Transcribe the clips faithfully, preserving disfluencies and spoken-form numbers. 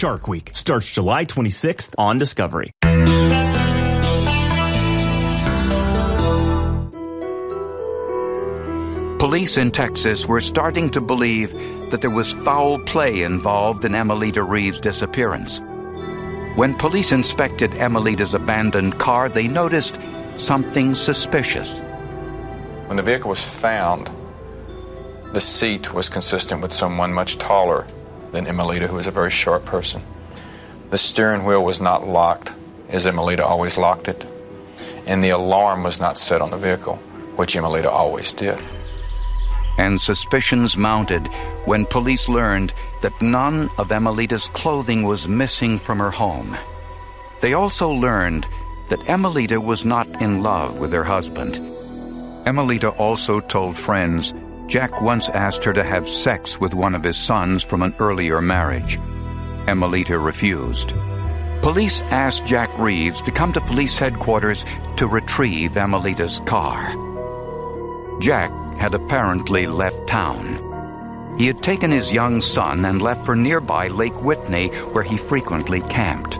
Shark Week starts July twenty-sixth on Discovery. Police in Texas were starting to believe that there was foul play involved in Emelita Reeves' disappearance. When police inspected Emelita's abandoned car, they noticed something suspicious. When the vehicle was found, the seat was consistent with someone much taller than Emelita, who is a very short person. The steering wheel was not locked, as Emelita always locked it, and the alarm was not set on the vehicle, which Emelita always did. And suspicions mounted when police learned that none of Emelita's clothing was missing from her home. They also learned that Emelita was not in love with her husband. Emelita also told friends Jack once asked her to have sex with one of his sons from an earlier marriage. Emelita refused. Police asked Jack Reeves to come to police headquarters to retrieve Emelita's car. Jack had apparently left town. He had taken his young son and left for nearby Lake Whitney, where he frequently camped.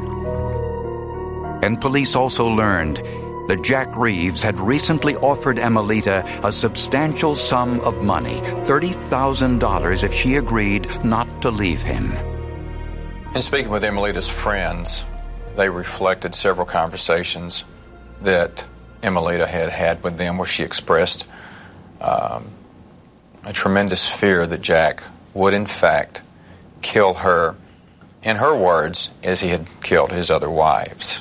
And police also learned that Jack Reeves had recently offered Emelita a substantial sum of money, thirty thousand dollars, if she agreed not to leave him. In speaking with Emelita's friends, they reflected several conversations that Emelita had had with them where she expressed um, a tremendous fear that Jack would in fact kill her, in her words, as he had killed his other wives.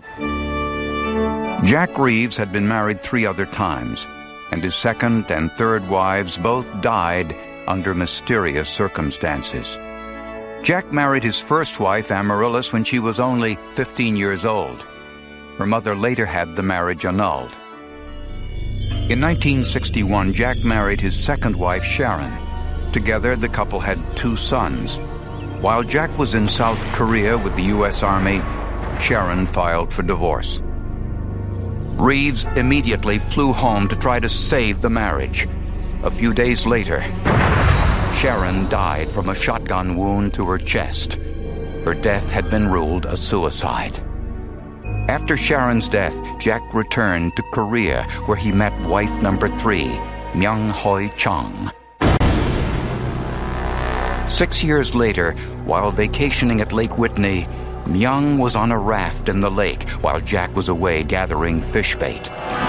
Jack Reeves had been married three other times, and his second and third wives both died under mysterious circumstances. Jack married his first wife, Amaryllis, when she was only fifteen years old. Her mother later had the marriage annulled. In nineteen sixty-one, Jack married his second wife, Sharon. Together, the couple had two sons. While Jack was in South Korea with the U S Army, Sharon filed for divorce. Reeves immediately flew home to try to save the marriage. A few days later, Sharon died from a shotgun wound to her chest. Her death had been ruled a suicide. After Sharon's death, Jack returned to Korea, where he met wife number three, Myung Hoi Chung. Six years later, while vacationing at Lake Whitney, Myung was on a raft in the lake while Jack was away gathering fish bait.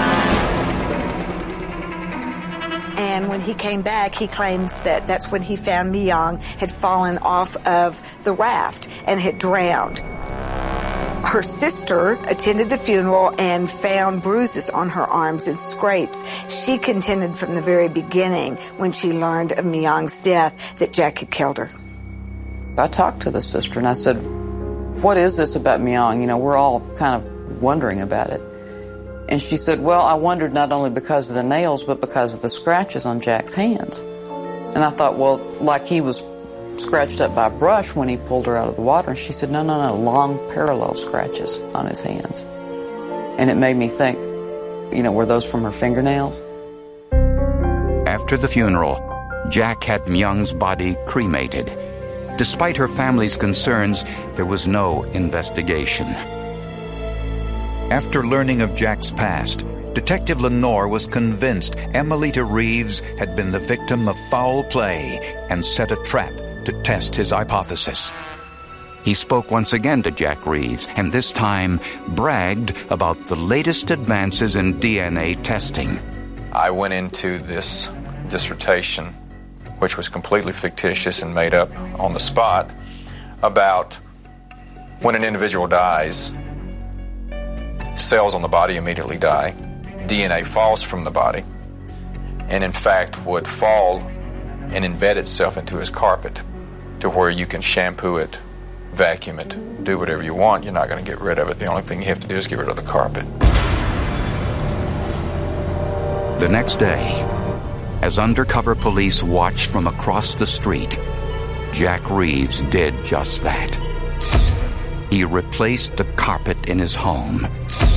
And when he came back, he claims that that's when he found Myung had fallen off of the raft and had drowned. Her sister attended the funeral and found bruises on her arms and scrapes. She contended from the very beginning, when she learned of Myung's death, that Jack had killed her. I talked to the sister and I said, what is this about Myung? You know, we're all kind of wondering about it. And she said, well, I wondered not only because of the nails, but because of the scratches on Jack's hands. And I thought, well, like he was scratched up by a brush when he pulled her out of the water. And she said, no, no, no, long parallel scratches on his hands. And it made me think, you know, were those from her fingernails? After the funeral, Jack had Myung's body cremated. Despite her family's concerns, there was no investigation. After learning of Jack's past, Detective Lenore was convinced Emelita Reeves had been the victim of foul play and set a trap to test his hypothesis. He spoke once again to Jack Reeves, and this time bragged about the latest advances in D N A testing. I went into this dissertation, which was completely fictitious and made up on the spot, about when an individual dies, cells on the body immediately die, D N A falls from the body, and in fact would fall and embed itself into his carpet to where you can shampoo it, vacuum it, do whatever you want. You're not going to get rid of it. The only thing you have to do is get rid of the carpet. The next day, as undercover police watched from across the street, Jack Reeves did just that. He replaced the carpet in his home.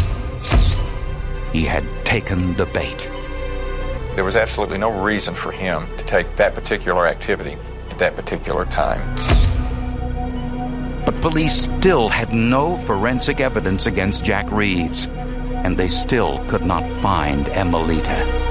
He had taken the bait. There was absolutely no reason for him to take that particular activity at that particular time. But police still had no forensic evidence against Jack Reeves, and they still could not find Emelita.